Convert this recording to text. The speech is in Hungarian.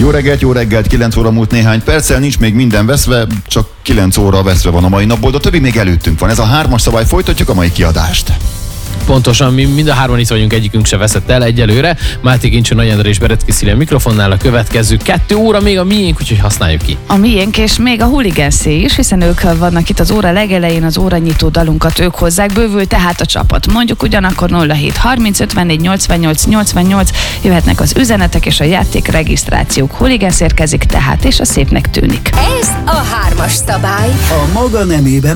Jó reggelt, 9 óra múlt néhány perccel, nincs még minden veszve, csak 9 óra veszve van a mai napból, de a többi még előttünk van. Ez a 3-as szabály, folytatjuk a mai kiadást. Pontosan, mi mind a hárman itt vagyunk, egyikünk se veszett el egyelőre. Máté Kincső, Nagy Endre és Berecki Szilja mikrofonnál, a következő 2 óra még a miénk, úgyhogy használjuk ki. A miénk és még a Huligánszé is, hiszen ők vannak itt az óra legelején, az óranyitó dalunkat ők hozzák, bővül tehát a csapat. Mondjuk ugyanakkor 07 30 54 88 88 jöhetnek az üzenetek és a játék regisztrációk. Huligánsz érkezik tehát, és a szépnek tűnik. Ez a 3-as szabály. A maga nemében